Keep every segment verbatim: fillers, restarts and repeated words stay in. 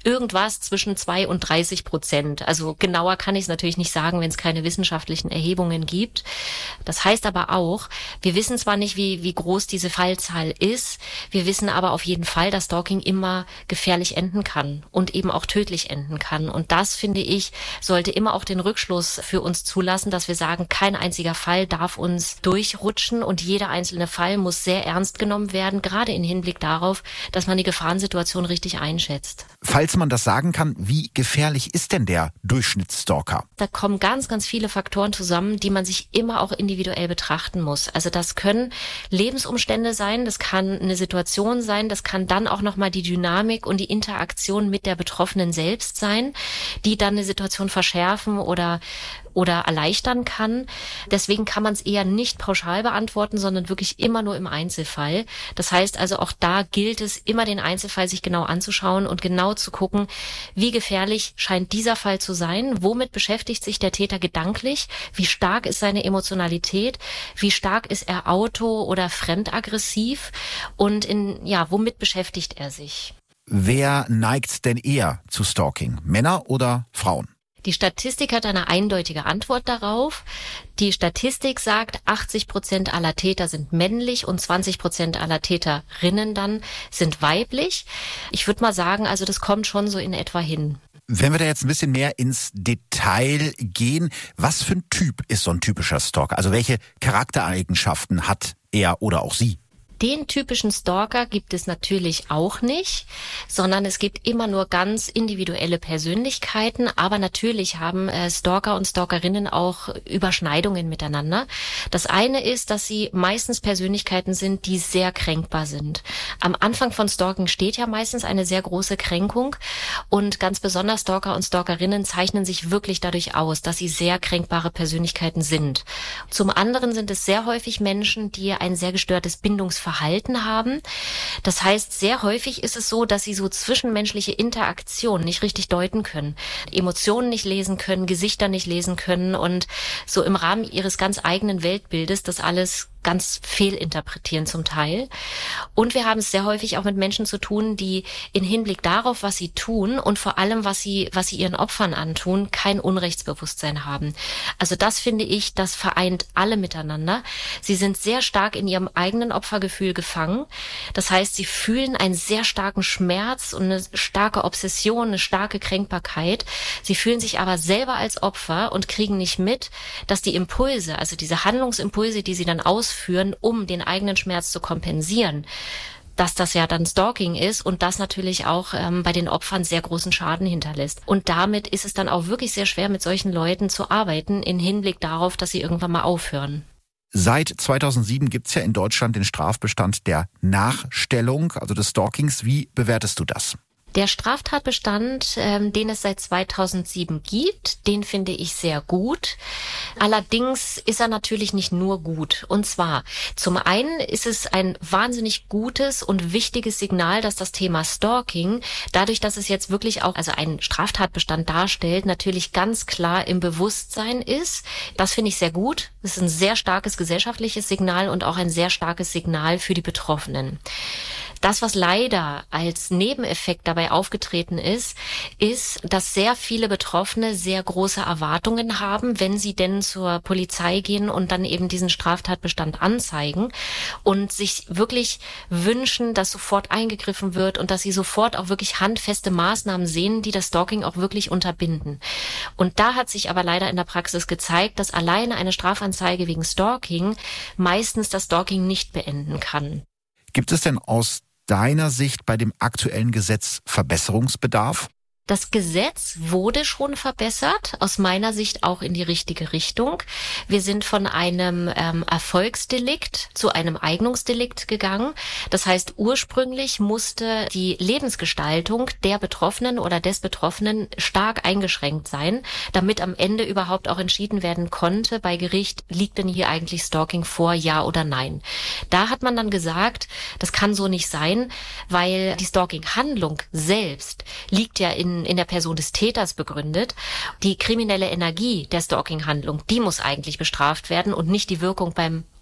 irgendwas zwischen zwei und dreißig Prozent. Also genauer kann ich es natürlich nicht sagen, wenn es keine wissenschaftlichen Erhebungen gibt. Das heißt aber auch, wir wissen zwar nicht, wie, wie groß diese Fallzahl ist, wir wissen aber auf jeden Fall, dass Stalking immer gefährlich enden kann und eben auch tödlich enden kann. Und das, finde ich, sollte immer auch den Rückschluss für uns zulassen, dass wir sagen, kein einziger Fall darf uns durchrutschen und jeder einzelne Fall muss sehr ernst genommen werden, gerade im Hinblick darauf, dass man die Gefahrensituation richtig einschätzt. Falls man das sagen kann, wie gefährlich ist denn der Durchschnittsstalker? Da kommen ganz, ganz viele Faktoren zusammen, die man sich immer auch individuell betrachten muss. Also das können Lebensumstände sein, das kann eine Situation sein, das kann dann auch nochmal die Dynamik und die Interaktion mit der Betroffenen selbst sein, die dann eine Situation verschärfen oder oder erleichtern kann. Deswegen kann man es eher nicht pauschal beantworten, sondern wirklich immer nur im Einzelfall. Das heißt also, auch da gilt es, immer den Einzelfall sich genau anzuschauen und genau zu gucken, wie gefährlich scheint dieser Fall zu sein, womit beschäftigt sich der Täter gedanklich, wie stark ist seine Emotionalität, wie stark ist er auto- oder fremdaggressiv und in ja, womit beschäftigt er sich. Wer neigt denn eher zu Stalking? Männer oder Frauen? Die Statistik hat eine eindeutige Antwort darauf. Die Statistik sagt, achtzig Prozent aller Täter sind männlich und zwanzig Prozent aller Täterinnen dann sind weiblich. Ich würde mal sagen, also das kommt schon so in etwa hin. Wenn wir da jetzt ein bisschen mehr ins Detail gehen, was für ein Typ ist so ein typischer Stalker? Also welche Charaktereigenschaften hat er oder auch sie? Den typischen Stalker gibt es natürlich auch nicht, sondern es gibt immer nur ganz individuelle Persönlichkeiten. Aber natürlich haben äh, Stalker und Stalkerinnen auch Überschneidungen miteinander. Das eine ist, dass sie meistens Persönlichkeiten sind, die sehr kränkbar sind. Am Anfang von Stalking steht ja meistens eine sehr große Kränkung. Und ganz besonders Stalker und Stalkerinnen zeichnen sich wirklich dadurch aus, dass sie sehr kränkbare Persönlichkeiten sind. Zum anderen sind es sehr häufig Menschen, die ein sehr gestörtes Bindungsverhalten Verhalten haben. Das heißt, sehr häufig ist es so, dass sie so zwischenmenschliche Interaktion nicht richtig deuten können, Emotionen nicht lesen können, Gesichter nicht lesen können und so im Rahmen ihres ganz eigenen Weltbildes das alles ganz fehlinterpretieren zum Teil. Und wir haben es sehr häufig auch mit Menschen zu tun, die in Hinblick darauf, was sie tun und vor allem, was sie, was sie ihren Opfern antun, kein Unrechtsbewusstsein haben. Also das finde ich, das vereint alle miteinander. Sie sind sehr stark in ihrem eigenen Opfergefühl gefangen. Das heißt, sie fühlen einen sehr starken Schmerz und eine starke Obsession, eine starke Kränkbarkeit. Sie fühlen sich aber selber als Opfer und kriegen nicht mit, dass die Impulse, also diese Handlungsimpulse, die sie dann ausführen, führen, um den eigenen Schmerz zu kompensieren, dass das ja dann Stalking ist und das natürlich auch ähm, bei den Opfern sehr großen Schaden hinterlässt. Und damit ist es dann auch wirklich sehr schwer, mit solchen Leuten zu arbeiten, in Hinblick darauf, dass sie irgendwann mal aufhören. Seit zweitausendsieben gibt's ja in Deutschland den Strafbestand der Nachstellung, also des Stalkings. Wie bewertest du das? Der Straftatbestand, ähm, den es seit zweitausendsieben gibt, den finde ich sehr gut. Allerdings ist er natürlich nicht nur gut. Und zwar, zum einen ist es ein wahnsinnig gutes und wichtiges Signal, dass das Thema Stalking, dadurch, dass es jetzt wirklich auch also einen Straftatbestand darstellt, natürlich ganz klar im Bewusstsein ist. Das finde ich sehr gut. Das ist ein sehr starkes gesellschaftliches Signal und auch ein sehr starkes Signal für die Betroffenen. Das, was leider als Nebeneffekt dabei aufgetreten ist, ist, dass sehr viele Betroffene sehr große Erwartungen haben, wenn sie denn zur Polizei gehen und dann eben diesen Straftatbestand anzeigen und sich wirklich wünschen, dass sofort eingegriffen wird und dass sie sofort auch wirklich handfeste Maßnahmen sehen, die das Stalking auch wirklich unterbinden. Und da hat sich aber leider in der Praxis gezeigt, dass alleine eine Strafanzeige wegen Stalking meistens das Stalking nicht beenden kann. Gibt es denn aus deiner Sicht bei dem aktuellen Gesetz Verbesserungsbedarf? Das Gesetz wurde schon verbessert, aus meiner Sicht auch in die richtige Richtung. Wir sind von einem ähm, Erfolgsdelikt zu einem Eignungsdelikt gegangen. Das heißt, ursprünglich musste die Lebensgestaltung der Betroffenen oder des Betroffenen stark eingeschränkt sein, damit am Ende überhaupt auch entschieden werden konnte, bei Gericht, liegt denn hier eigentlich Stalking vor, ja oder nein. Da hat man dann gesagt, das kann so nicht sein, weil die Stalking-Handlung selbst liegt ja in in der Person des Täters begründet. Die kriminelle Energie der Stalking-Handlung, die muss eigentlich bestraft werden und nicht die Wirkung beim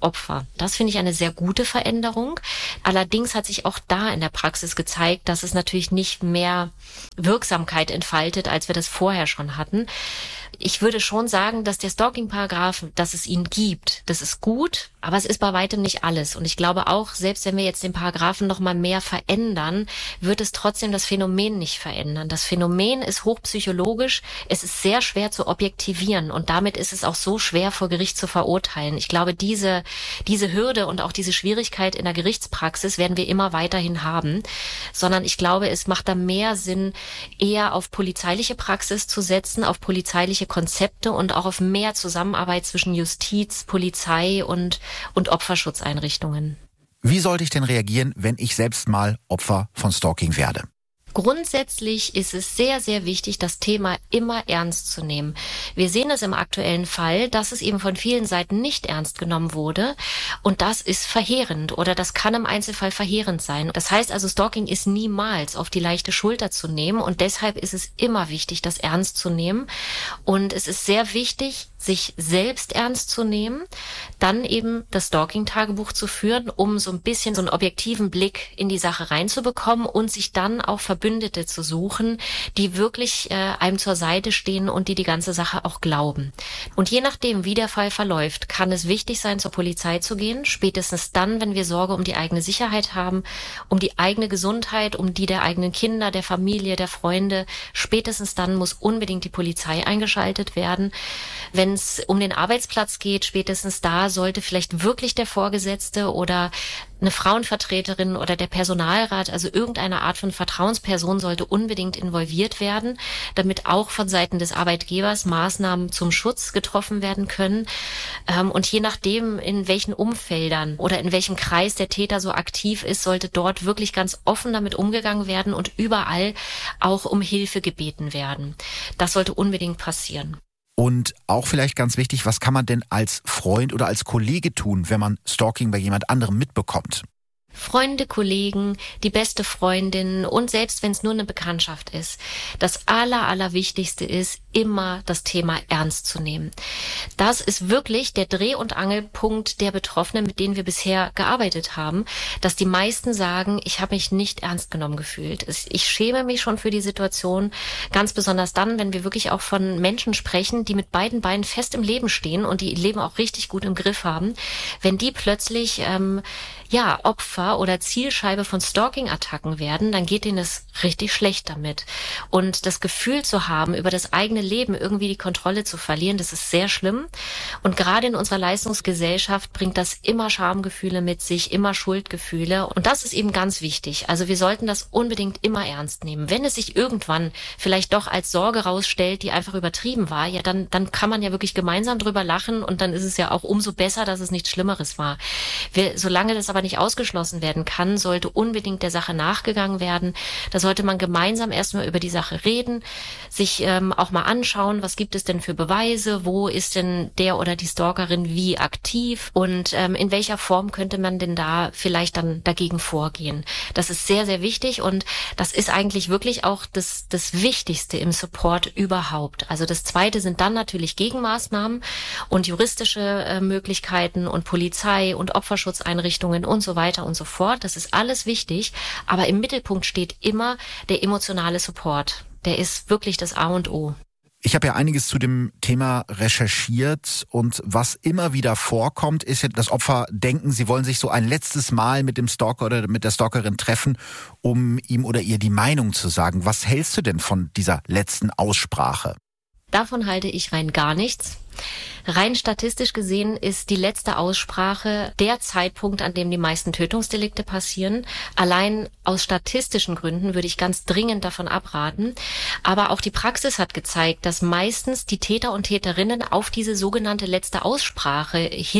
Opfer. Das finde ich eine sehr gute Veränderung. Allerdings hat sich auch da in der Praxis gezeigt, dass es natürlich nicht mehr Wirksamkeit entfaltet, als wir das vorher schon hatten. Ich würde schon sagen, dass der Stalking-Paragraph, dass es ihn gibt, das ist gut, aber es ist bei weitem nicht alles. Und ich glaube auch, selbst wenn wir jetzt den Paragraphen noch mal mehr verändern, wird es trotzdem das Phänomen nicht verändern. Das Phänomen ist hochpsychologisch, es ist sehr schwer zu objektivieren und damit ist es auch so schwer vor Gericht zu verurteilen. Ich glaube, diese, diese Hürde und auch diese Schwierigkeit in der Gerichtspraxis werden wir immer weiterhin haben, sondern ich glaube, es macht da mehr Sinn, eher auf polizeiliche Praxis zu setzen, auf polizeiliche Konzepte und auch auf mehr Zusammenarbeit zwischen Justiz, Polizei und, und Opferschutzeinrichtungen. Wie sollte ich denn reagieren, wenn ich selbst mal Opfer von Stalking werde? Grundsätzlich ist es sehr, sehr wichtig, das Thema immer ernst zu nehmen. Wir sehen es im aktuellen Fall, dass es eben von vielen Seiten nicht ernst genommen wurde und das ist verheerend oder das kann im Einzelfall verheerend sein. Das heißt also, Stalking ist niemals auf die leichte Schulter zu nehmen und deshalb ist es immer wichtig, das ernst zu nehmen und es ist sehr wichtig, sich selbst ernst zu nehmen, dann eben das Stalking-Tagebuch zu führen, um so ein bisschen so einen objektiven Blick in die Sache reinzubekommen und sich dann auch Verbündete zu suchen, die wirklich äh, einem zur Seite stehen und die die ganze Sache auch glauben. Und je nachdem, wie der Fall verläuft, kann es wichtig sein, zur Polizei zu gehen, spätestens dann, wenn wir Sorge um die eigene Sicherheit haben, um die eigene Gesundheit, um die der eigenen Kinder, der Familie, der Freunde. Spätestens dann muss unbedingt die Polizei eingeschaltet werden. Wenn es um den Arbeitsplatz geht, spätestens da sollte vielleicht wirklich der Vorgesetzte oder eine Frauenvertreterin oder der Personalrat, also irgendeine Art von Vertrauensperson sollte unbedingt involviert werden, damit auch von Seiten des Arbeitgebers Maßnahmen zum Schutz getroffen werden können. Und je nachdem, in welchen Umfeldern oder in welchem Kreis der Täter so aktiv ist, sollte dort wirklich ganz offen damit umgegangen werden und überall auch um Hilfe gebeten werden. Das sollte unbedingt passieren. Und auch vielleicht ganz wichtig, was kann man denn als Freund oder als Kollege tun, wenn man Stalking bei jemand anderem mitbekommt? Freunde, Kollegen, die beste Freundin und selbst wenn es nur eine Bekanntschaft ist. Das Aller, Allerwichtigste ist, immer das Thema ernst zu nehmen. Das ist wirklich der Dreh- und Angelpunkt der Betroffenen, mit denen wir bisher gearbeitet haben, dass die meisten sagen, ich habe mich nicht ernst genommen gefühlt. Ich schäme mich schon für die Situation, ganz besonders dann, wenn wir wirklich auch von Menschen sprechen, die mit beiden Beinen fest im Leben stehen und die ihr Leben auch richtig gut im Griff haben, wenn die plötzlich ähm, ja Opfer oder Zielscheibe von Stalking-Attacken werden, dann geht ihnen es richtig schlecht damit. Und das Gefühl zu haben, über das eigene Leben irgendwie die Kontrolle zu verlieren, das ist sehr schlimm. Und gerade in unserer Leistungsgesellschaft bringt das immer Schamgefühle mit sich, immer Schuldgefühle. Und das ist eben ganz wichtig. Also wir sollten das unbedingt immer ernst nehmen. Wenn es sich irgendwann vielleicht doch als Sorge rausstellt, die einfach übertrieben war, ja, dann, dann kann man ja wirklich gemeinsam drüber lachen und dann ist es ja auch umso besser, dass es nichts Schlimmeres war. Wir, solange das aber nicht ausgeschlossen werden kann, sollte unbedingt der Sache nachgegangen werden. Da sollte man gemeinsam erstmal über die Sache reden, sich ähm, auch mal anschauen, was gibt es denn für Beweise, wo ist denn der oder die Stalkerin wie aktiv und ähm, in welcher Form könnte man denn da vielleicht dann dagegen vorgehen. Das ist sehr, sehr wichtig und das ist eigentlich wirklich auch das, das Wichtigste im Support überhaupt. Also das Zweite sind dann natürlich Gegenmaßnahmen und juristische äh, Möglichkeiten und Polizei und Opferschutzeinrichtungen und so weiter und so fort. Das ist alles wichtig, aber im Mittelpunkt steht immer der emotionale Support. Der ist wirklich das A und O. Ich habe ja einiges zu dem Thema recherchiert und was immer wieder vorkommt, ist ja, dass Opfer denken, sie wollen sich so ein letztes Mal mit dem Stalker oder mit der Stalkerin treffen, um ihm oder ihr die Meinung zu sagen. Was hältst du denn von dieser letzten Aussprache? Davon halte ich rein gar nichts. Rein statistisch gesehen ist die letzte Aussprache der Zeitpunkt, an dem die meisten Tötungsdelikte passieren. Allein aus statistischen Gründen würde ich ganz dringend davon abraten. Aber auch die Praxis hat gezeigt, dass meistens die Täter und Täterinnen auf diese sogenannte letzte Aussprache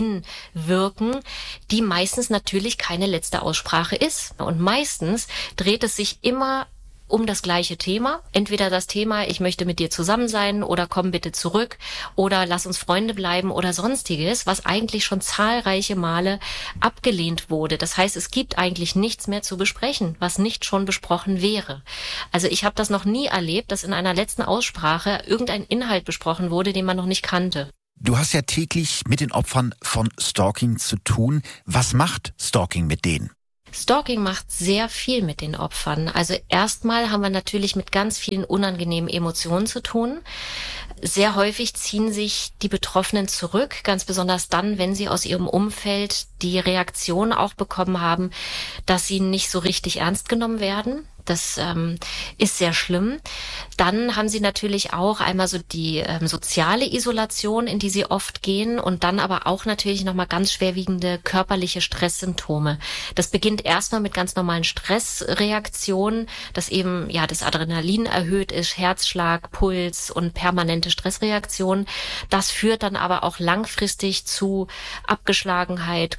hinwirken, die meistens natürlich keine letzte Aussprache ist. Und meistens dreht es sich immer um das gleiche Thema. Entweder das Thema, ich möchte mit dir zusammen sein oder komm bitte zurück oder lass uns Freunde bleiben oder sonstiges, was eigentlich schon zahlreiche Male abgelehnt wurde. Das heißt, es gibt eigentlich nichts mehr zu besprechen, was nicht schon besprochen wäre. Also ich habe das noch nie erlebt, dass in einer letzten Aussprache irgendein Inhalt besprochen wurde, den man noch nicht kannte. Du hast ja täglich mit den Opfern von Stalking zu tun. Was macht Stalking mit denen? Stalking macht sehr viel mit den Opfern. Also erstmal haben wir natürlich mit ganz vielen unangenehmen Emotionen zu tun. Sehr häufig ziehen sich die Betroffenen zurück, ganz besonders dann, wenn sie aus ihrem Umfeld die Reaktion auch bekommen haben, dass sie nicht so richtig ernst genommen werden. Das ähm, ist sehr schlimm. Dann haben sie natürlich auch einmal so die ähm, soziale Isolation, in die sie oft gehen, und dann aber auch natürlich nochmal ganz schwerwiegende körperliche Stresssymptome. Das beginnt erstmal mit ganz normalen Stressreaktionen, dass eben ja das Adrenalin erhöht ist, Herzschlag, Puls und permanente Stressreaktionen. Das führt dann aber auch langfristig zu Abgeschlagenheit,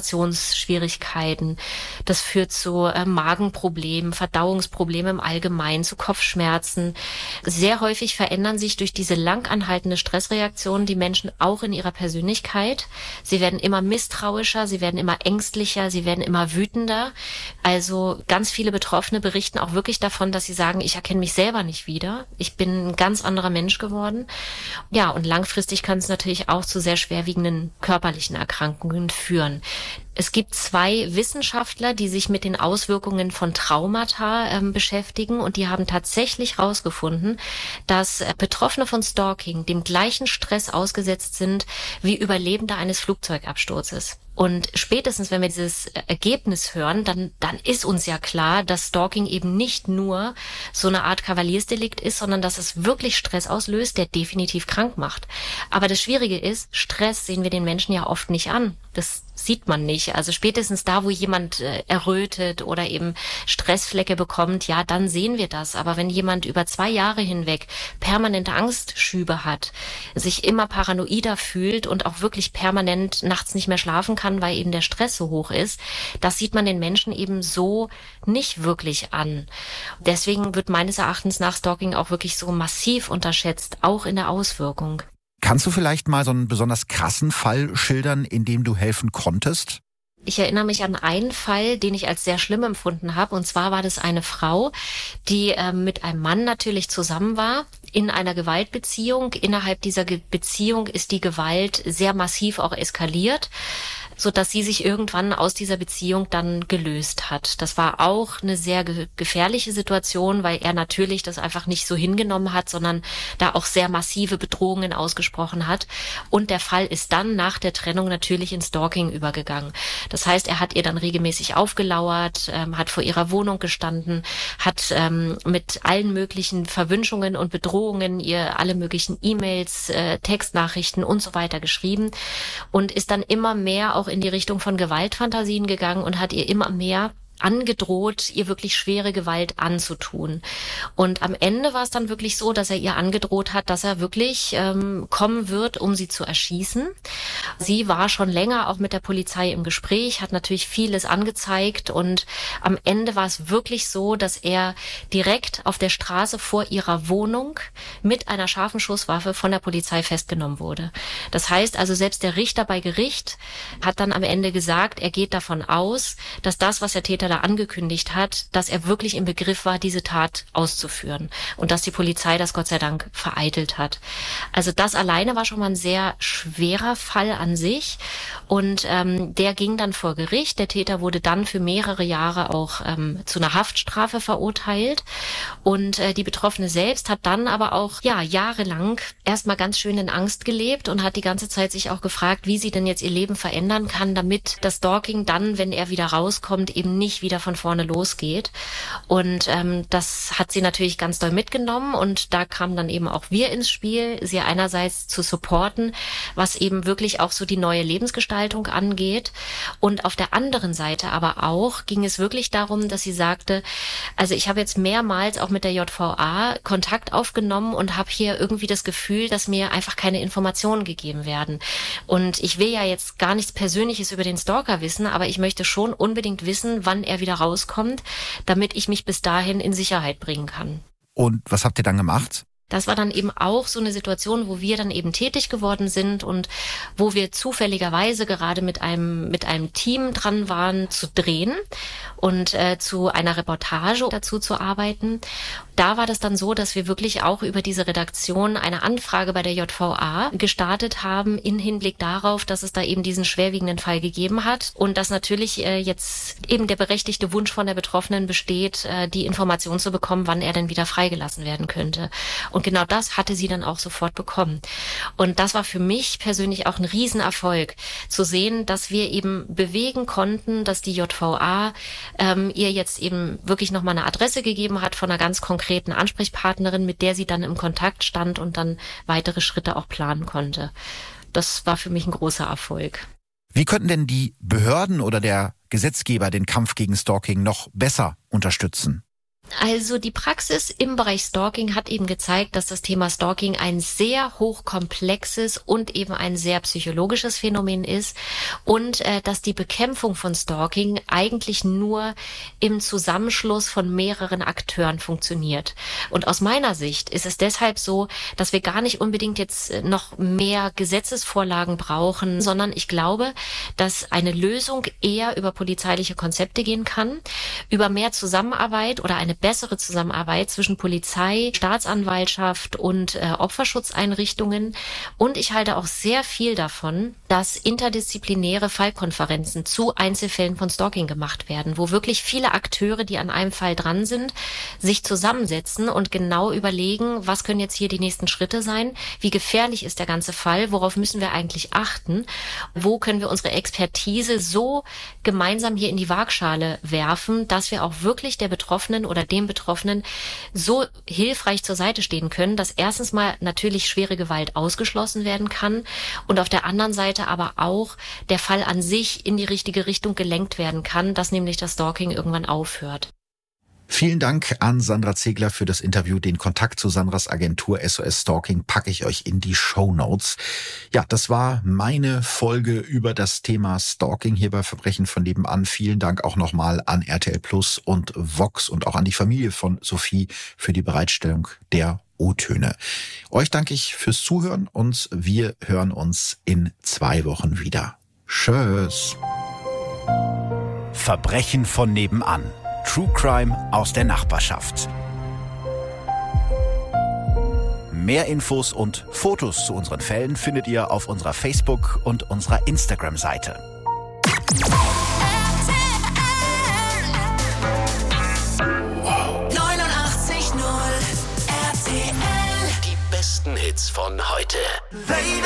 Konzentrationsschwierigkeiten. Das führt zu äh, Magenproblemen, Verdauungsproblemen im Allgemeinen, zu Kopfschmerzen. Sehr häufig verändern sich durch diese lang anhaltende Stressreaktion die Menschen auch in ihrer Persönlichkeit. Sie werden immer misstrauischer, sie werden immer ängstlicher, sie werden immer wütender. Also ganz viele Betroffene berichten auch wirklich davon, dass sie sagen, ich erkenne mich selber nicht wieder. Ich bin ein ganz anderer Mensch geworden. Ja, und langfristig kann es natürlich auch zu sehr schwerwiegenden körperlichen Erkrankungen führen. Es gibt zwei Wissenschaftler, die sich mit den Auswirkungen von Traumata ähm, beschäftigen, und die haben tatsächlich herausgefunden, dass äh, Betroffene von Stalking dem gleichen Stress ausgesetzt sind wie Überlebende eines Flugzeugabsturzes. Und spätestens, wenn wir dieses Ergebnis hören, dann, dann ist uns ja klar, dass Stalking eben nicht nur so eine Art Kavaliersdelikt ist, sondern dass es wirklich Stress auslöst, der definitiv krank macht. Aber das Schwierige ist, Stress sehen wir den Menschen ja oft nicht an. Das sieht man nicht. Also spätestens da, wo jemand äh, errötet oder eben Stressflecke bekommt, ja, dann sehen wir das. Aber wenn jemand über zwei Jahre hinweg permanente Angstschübe hat, sich immer paranoider fühlt und auch wirklich permanent nachts nicht mehr schlafen kann, weil eben der Stress so hoch ist, das sieht man den Menschen eben so nicht wirklich an. Deswegen wird meines Erachtens nach Stalking auch wirklich so massiv unterschätzt, auch in der Auswirkung. Kannst du vielleicht mal so einen besonders krassen Fall schildern, in dem du helfen konntest? Ich erinnere mich an einen Fall, den ich als sehr schlimm empfunden habe. Und zwar war das eine Frau, die äh, mit einem Mann natürlich zusammen war, in einer Gewaltbeziehung. Innerhalb dieser Ge- Beziehung ist die Gewalt sehr massiv auch eskaliert, so dass sie sich irgendwann aus dieser Beziehung dann gelöst hat. Das war auch eine sehr ge- gefährliche Situation, weil er natürlich das einfach nicht so hingenommen hat, sondern da auch sehr massive Bedrohungen ausgesprochen hat. Und der Fall ist dann nach der Trennung natürlich in Stalking übergegangen. Das heißt, er hat ihr dann regelmäßig aufgelauert, ähm, hat vor ihrer Wohnung gestanden, hat ähm, mit allen möglichen Verwünschungen und Bedrohungen ihr alle möglichen E-Mails, äh, Textnachrichten und so weiter geschrieben und ist dann immer mehr auch in die Richtung von Gewaltfantasien gegangen und hat ihr immer mehr angedroht, ihr wirklich schwere Gewalt anzutun. Und am Ende war es dann wirklich so, dass er ihr angedroht hat, dass er wirklich ähm, kommen wird, um sie zu erschießen. Sie war schon länger auch mit der Polizei im Gespräch, hat natürlich vieles angezeigt, und am Ende war es wirklich so, dass er direkt auf der Straße vor ihrer Wohnung mit einer scharfen Schusswaffe von der Polizei festgenommen wurde. Das heißt also, selbst der Richter bei Gericht hat dann am Ende gesagt, er geht davon aus, dass das, was der Täter da angekündigt hat, dass er wirklich im Begriff war, diese Tat auszuführen, und dass die Polizei das Gott sei Dank vereitelt hat. Also das alleine war schon mal ein sehr schwerer Fall an sich, und ähm, der ging dann vor Gericht. Der Täter wurde dann für mehrere Jahre auch ähm, zu einer Haftstrafe verurteilt, und äh, die Betroffene selbst hat dann aber auch ja jahrelang erstmal ganz schön in Angst gelebt und hat die ganze Zeit sich auch gefragt, wie sie denn jetzt ihr Leben verändern kann, damit das Stalking dann, wenn er wieder rauskommt, eben nicht wieder von vorne losgeht. Und ähm, das hat sie natürlich ganz doll mitgenommen, und da kamen dann eben auch wir ins Spiel, sie einerseits zu supporten, was eben wirklich auch so die neue Lebensgestaltung angeht, und auf der anderen Seite aber auch ging es wirklich darum, dass sie sagte, also ich habe jetzt mehrmals auch mit der J V A Kontakt aufgenommen und habe hier irgendwie das Gefühl, dass mir einfach keine Informationen gegeben werden. Und ich will ja jetzt gar nichts Persönliches über den Stalker wissen, aber ich möchte schon unbedingt wissen, wann er wieder rauskommt, damit ich mich bis dahin in Sicherheit bringen kann. Und was habt ihr dann gemacht? Das war dann eben auch so eine Situation, wo wir dann eben tätig geworden sind und wo wir zufälligerweise gerade mit einem mit einem Team dran waren zu drehen und äh, zu einer Reportage dazu zu arbeiten. Da war das dann so, dass wir wirklich auch über diese Redaktion eine Anfrage bei der J V A gestartet haben in Hinblick darauf, dass es da eben diesen schwerwiegenden Fall gegeben hat und dass natürlich äh, jetzt eben der berechtigte Wunsch von der Betroffenen besteht, äh, die Information zu bekommen, wann er denn wieder freigelassen werden könnte. Und genau das hatte sie dann auch sofort bekommen. Und das war für mich persönlich auch ein Riesenerfolg, zu sehen, dass wir eben bewegen konnten, dass die J V A ähm, ihr jetzt eben wirklich nochmal eine Adresse gegeben hat von einer ganz konkreten Ansprechpartnerin, mit der sie dann im Kontakt stand und dann weitere Schritte auch planen konnte. Das war für mich ein großer Erfolg. Wie könnten denn die Behörden oder der Gesetzgeber den Kampf gegen Stalking noch besser unterstützen? Also die Praxis im Bereich Stalking hat eben gezeigt, dass das Thema Stalking ein sehr hochkomplexes und eben ein sehr psychologisches Phänomen ist und äh, dass die Bekämpfung von Stalking eigentlich nur im Zusammenschluss von mehreren Akteuren funktioniert. Und aus meiner Sicht ist es deshalb so, dass wir gar nicht unbedingt jetzt noch mehr Gesetzesvorlagen brauchen, sondern ich glaube, dass eine Lösung eher über polizeiliche Konzepte gehen kann, über mehr Zusammenarbeit oder eine bessere Zusammenarbeit zwischen Polizei, Staatsanwaltschaft und äh, Opferschutzeinrichtungen. Und ich halte auch sehr viel davon, dass interdisziplinäre Fallkonferenzen zu Einzelfällen von Stalking gemacht werden, wo wirklich viele Akteure, die an einem Fall dran sind, sich zusammensetzen und genau überlegen, was können jetzt hier die nächsten Schritte sein, wie gefährlich ist der ganze Fall, worauf müssen wir eigentlich achten, wo können wir unsere Expertise so gemeinsam hier in die Waagschale werfen, dass wir auch wirklich der Betroffenen oder dem Betroffenen so hilfreich zur Seite stehen können, dass erstens mal natürlich schwere Gewalt ausgeschlossen werden kann und auf der anderen Seite aber auch der Fall an sich in die richtige Richtung gelenkt werden kann, dass nämlich das Stalking irgendwann aufhört. Vielen Dank an Sandra Ziegler für das Interview. Den Kontakt zu Sandras Agentur S O S Stalking packe ich euch in die Shownotes. Ja, das war meine Folge über das Thema Stalking hier bei Verbrechen von nebenan. Vielen Dank auch nochmal an R T L Plus und Vox und auch an die Familie von Sophie für die Bereitstellung der O-Töne. Euch danke ich fürs Zuhören und wir hören uns in zwei Wochen wieder. Tschüss. Verbrechen von nebenan. True Crime aus der Nachbarschaft. Mehr Infos und Fotos zu unseren Fällen findet ihr auf unserer Facebook- und unserer Instagram-Seite. neunundachtzig Komma null R T L. Die besten Hits von heute.